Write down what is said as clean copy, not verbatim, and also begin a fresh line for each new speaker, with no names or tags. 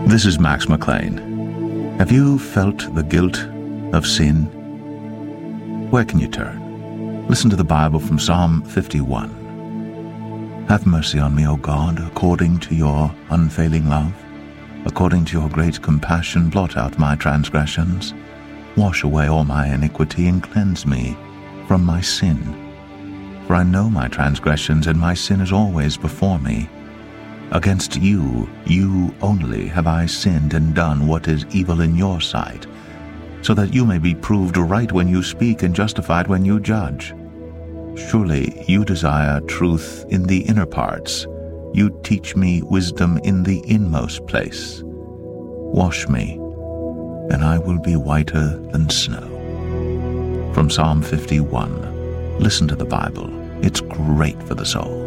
This is Max McLean. Have you felt the guilt of sin? Where can you turn? Listen to the Bible from Psalm 51. Have mercy on me, O God, according to your unfailing love. According to your great compassion, blot out my transgressions. Wash away all my iniquity and cleanse me from my sin. For I know my transgressions, and my sin is always before me. Against you, you only, have I sinned and done what is evil in your sight, so that you may be proved right when you speak and justified when you judge. Surely you desire truth in the inner parts. You teach me wisdom in the inmost place. Wash me, and I will be whiter than snow. From Psalm 51. Listen to the Bible. It's great for the soul.